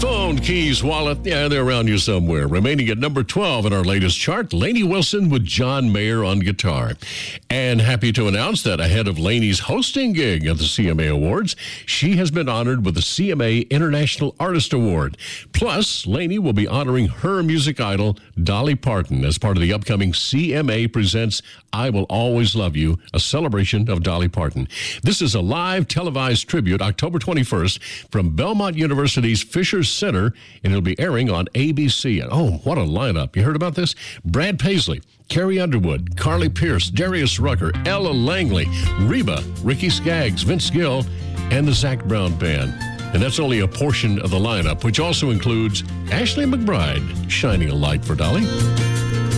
Phone, keys, wallet, yeah, they're around you somewhere. Remaining at number 12 in our latest chart, Lainey Wilson with John Mayer on guitar. And happy to announce that ahead of Lainey's hosting gig at the CMA Awards, she has been honored with the CMA International Artist Award. Plus, Lainey will be honoring her music idol, Dolly Parton, as part of the upcoming CMA Presents I Will Always Love You, a celebration of Dolly Parton. This is a live televised tribute October 21st from Belmont University's Fisher Center, and it'll be airing on ABC. And oh, what a lineup. You heard about this? Brad Paisley, Carrie Underwood, Carly Pearce, Darius Rucker, Ella Langley, Reba, Ricky Skaggs, Vince Gill, and the Zac Brown Band. And that's only a portion of the lineup, which also includes Ashley McBryde, shining a light for Dolly.